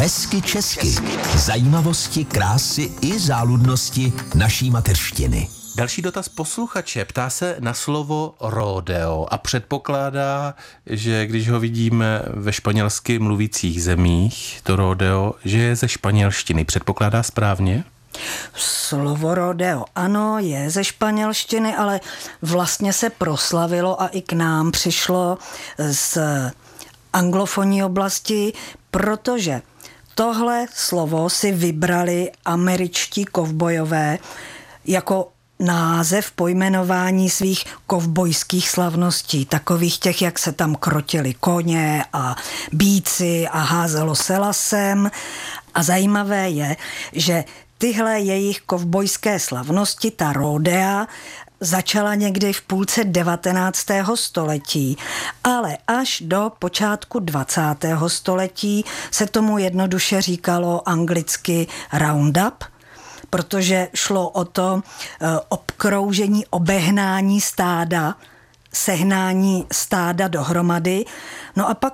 Hezky česky. Zajímavosti, krásy i záludnosti naší mateřštiny. Další dotaz posluchače. Ptá se na slovo rodeo a předpokládá, že když ho vidíme ve španělsky mluvících zemích, to rodeo, že je ze španělštiny. Předpokládá správně? Slovo rodeo, ano, je ze španělštiny, ale vlastně se proslavilo a i k nám přišlo z anglofonní oblasti, protože tohle slovo si vybrali američtí kovbojové jako název pojmenování svých kovbojských slavností, takových těch, jak se tam krotili koně a býci a házelo se lasem. A zajímavé je, že tyhle jejich kovbojské slavnosti, ta rodea, začala někdy v půlce 19. století, ale až do počátku 20. století se tomu jednoduše říkalo anglicky roundup, protože šlo o to obkroužení, obehnání stáda, sehnání stáda dohromady. No a pak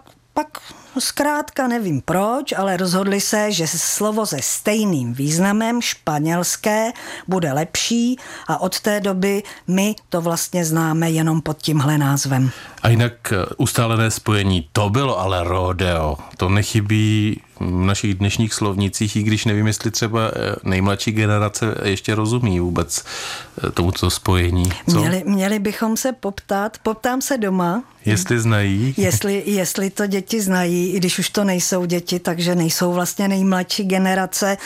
zkrátka nevím proč, ale rozhodli se, že slovo se stejným významem, španělské, bude lepší a od té doby my to vlastně známe jenom pod tímhle názvem. A jinak ustálené spojení, to bylo ale rodeo. To nechybí v našich dnešních slovnicích, i když nevím, jestli třeba nejmladší generace ještě rozumí vůbec tomuto spojení. Co? Měli bychom se poptám se doma. Jestli znají? Jestli to děti znají, i když už to nejsou děti, takže nejsou vlastně nejmladší generace.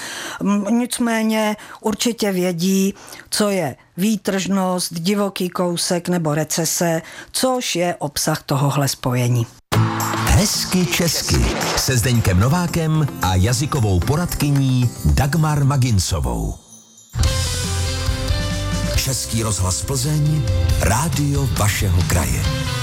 Nicméně určitě vědí, co je výtržnost, divoký kousek nebo recese, což je obsah tohohle spojení. Hezky česky se Zdeňkem Novákem a jazykovou poradkyní Dagmar Maginsovou. Český rozhlas Plzeň, rádio vašeho kraje.